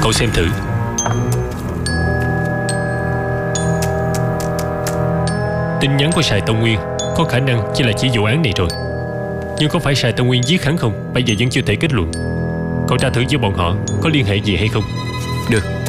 Cậu xem thử. Tin nhắn của Sài Tông Nguyên có khả năng chỉ là chỉ vụ án này rồi. Nhưng có phải Sài Tông Nguyên giết hắn không, bây giờ vẫn chưa thể kết luận. Cậu tra thử với bọn họ có liên hệ gì hay không. Được.